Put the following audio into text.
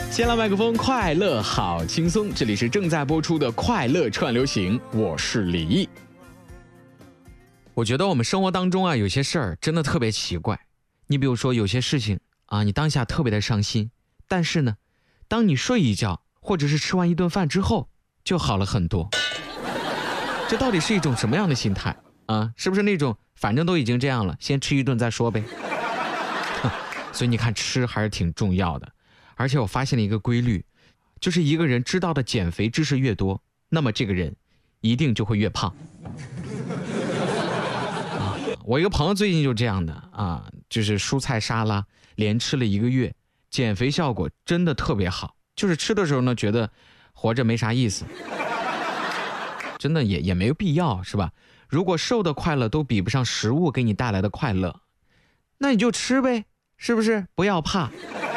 先来麦克风，快乐好轻松，这里是正在播出的快乐串流行，我是李毅。我觉得我们生活当中啊，有些事儿真的特别奇怪。你比如说有些事情啊，你当下特别的伤心，但是呢，当你睡一觉或者是吃完一顿饭之后，就好了很多。这到底是一种什么样的心态啊？是不是那种反正都已经这样了，先吃一顿再说呗？所以你看，吃还是挺重要的。而且我发现了一个规律，就是一个人知道的减肥知识越多，那么这个人一定就会越胖。我一个朋友最近就这样的啊，就是蔬菜沙拉连吃了1个月，减肥效果真的特别好。就是吃的时候呢，觉得活着没啥意思，真的也没有必要，是吧？如果瘦的快乐都比不上食物给你带来的快乐，那你就吃呗，是不是？不要怕。